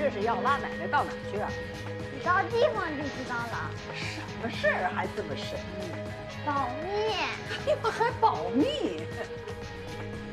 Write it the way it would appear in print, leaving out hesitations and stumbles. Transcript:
这是要拉奶奶到哪儿去啊？ 你到地方就知道了。 什么事儿还这么神秘？ 保密。 哎呀妈，还保密！